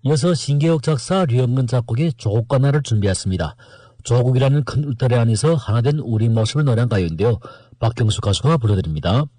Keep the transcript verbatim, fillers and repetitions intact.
이어서 신계옥 작사, 류영근 작곡의 조국과 나를 준비했습니다. 조국이라는 큰 울타리 안에서 하나된 우리 모습을 노래한 가요인데요. 박경수 가수가 불러드립니다.